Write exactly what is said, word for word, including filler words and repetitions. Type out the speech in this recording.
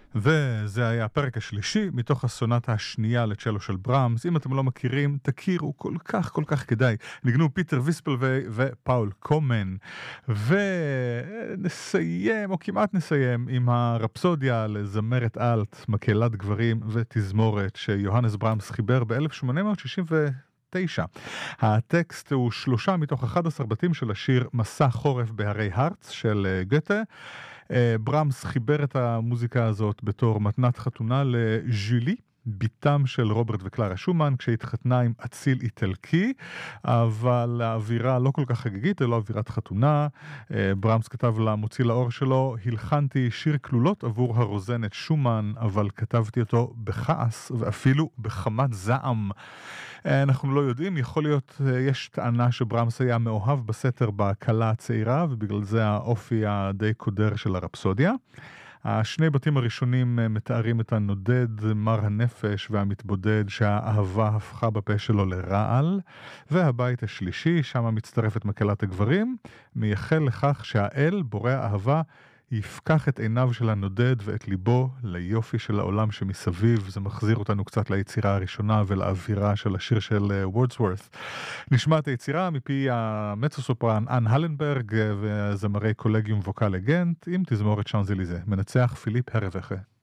וזה היה הפרק השלישי מתוך הסונטה השנייה לצ'לו של ברמס. אם אתם לא מכירים, תכירו, כל כך כל כך כדאי. ניגנו פיטר ויספלווי ופאול קומן. ונסיים, או כמעט נסיים, עם הרפסודיה לזמרת אלט, מקהלת גברים ותזמורת שיוהנס ברמס חיבר ב-אלף שמונה מאות שישים ותשע. הטקסט הוא שלושה מתוך אחד עשר בתים של השיר מסע חורף בהרי הרץ של גתה. ברמס חיבר את המוזיקה הזאת בתור מתנת חתונה לג'ולי, ביתם של רוברט וקלרה שומן, כשהתחתנה עם אציל איטלקי, אבל האווירה לא כל כך חגיגית, אלא אווירת חתונה. ברמס כתב למוציא לאור שלו, הלחנתי שיר כלולות עבור הרוזנת שומן, אבל כתבתי אותו בכעס ואפילו בחמת זעם. אנחנו לא יודעים, יכול להיות, יש טענה שברמס היה מאוהב בסתר בקלה הצעירה, ובגלל זה האופי הדי קודר של הרפסודיה. השני בתים הראשונים מתארים את הנודד, מר הנפש והמתבודד שהאהבה הפכה בפה שלו לרעל, והבית השלישי, שם מצטרפת מקהלת הגברים, מייחל לכך שהאל, בורא האהבה, יפקח את עיניו של הנודד ואת ליבו ליופי של העולם שמסביב. זה מחזיר אותנו קצת ליצירה הראשונה ולאווירה של השיר של וורדסוורת'. נשמע את היצירה מפי המצו-סופרן אן הלנברג וזמרי קולגיום ווקל לגנט עם תזמורת שאנזליזה. מנצח פיליפ הרווחה.